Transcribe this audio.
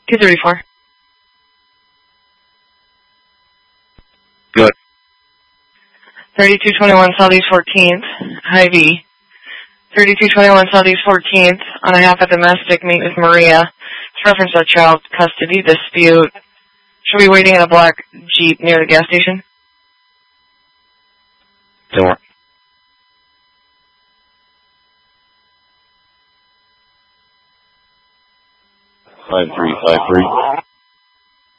234. Good. 3221 Southeast 14th, Hy-Vee. 3221 Southeast 14th, on a half a domestic, meet with Maria. It's reference to child custody dispute. She'll be waiting in a black Jeep near the gas station. Door. 5353.